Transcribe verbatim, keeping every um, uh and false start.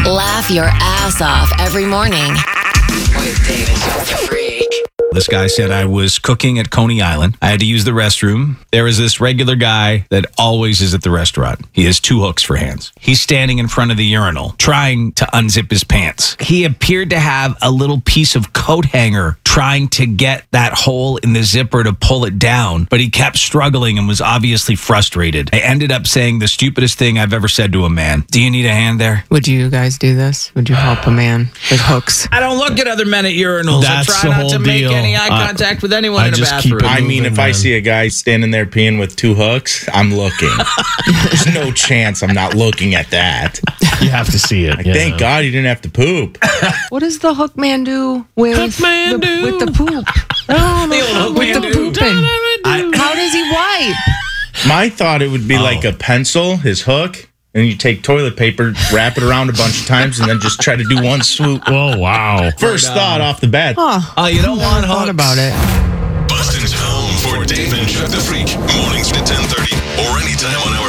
Laugh your ass off every morning with Dave and Chuck the Freak. This guy said, I was cooking at Coney Island. I had to use the restroom. There is this regular guy that always is at the restaurant. He has two hooks for hands. He's standing in front of the urinal, trying to unzip his pants. He appeared to have a little piece of coat hanger trying to get that hole in the zipper to pull it down, but he kept struggling and was obviously frustrated. I ended up saying the stupidest thing I've ever said to a man. Do you need a hand there? Would you guys do this? Would you help a man with hooks? I don't look at other men at urinals. That's I try the not whole to make deal. any eye I- contact with anyone I in a just keep bathroom. it I mean, if I man. see a guy standing there peeing with two hooks, I'm looking. There's no chance I'm not looking at that. You have to see it. yeah. Thank God you didn't have to poop. What does the hook man do with, Hook man the, do. with the poop? The old hook with man the do. pooping. I- How does he wipe? My thought it would be like a pencil, his hook, and you take toilet paper, wrap it around a bunch of times, and then just try to do one swoop. Oh, wow. First thought off the bat. Oh, Oh, you don't want thought hooks. about it. Boston's home for Dave and Chuck the Freak. Mornings at ten thirty or anytime on